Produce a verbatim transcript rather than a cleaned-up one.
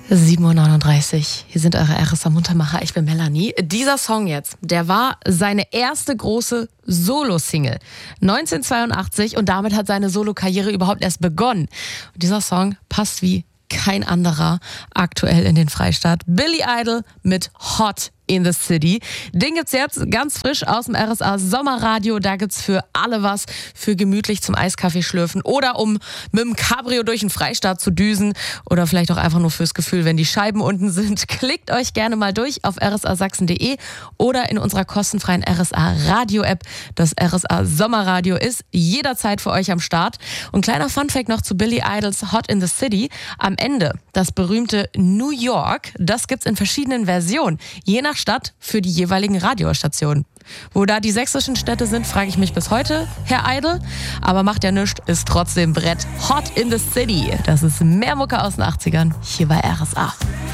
sieben Uhr neununddreißig. Hier sind eure R S A-Muntermacher. Ich bin Melanie. Dieser Song jetzt, der war seine erste große Solo-Single. neunzehnhundertzweiundachtzig und damit hat seine Solo-Karriere überhaupt erst begonnen. Und dieser Song passt wie kein anderer aktuell in den Freistaat. Billy Idol mit Hot in the City. Den gibt's jetzt ganz frisch aus dem R S A Sommerradio. Da gibt's für alle was, für gemütlich zum Eiskaffee schlürfen oder um mit dem Cabrio durch den Freistaat zu düsen oder vielleicht auch einfach nur fürs Gefühl, wenn die Scheiben unten sind. Klickt euch gerne mal durch auf r s a sachsen punkt d e oder in unserer kostenfreien R S A Radio App. Das R S A Sommerradio ist jederzeit für euch am Start. Und kleiner Funfact noch zu Billy Idols Hot in the City. Am Ende das berühmte New York, das gibt's in verschiedenen Versionen. Je nach Stadt für die jeweiligen Radiostationen. Wo da die sächsischen Städte sind, frage ich mich bis heute, Herr Idol. Aber macht ja nichts, ist trotzdem Brett. Hot in the City. Das ist mehr Mucke aus den achtzigern, hier bei R S A.